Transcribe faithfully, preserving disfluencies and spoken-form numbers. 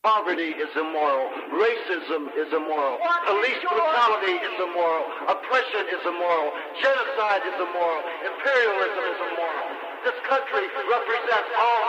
Poverty is immoral. Racism is immoral. Police brutality is immoral. Oppression is immoral. Genocide is immoral. Imperialism is immoral. This country represents all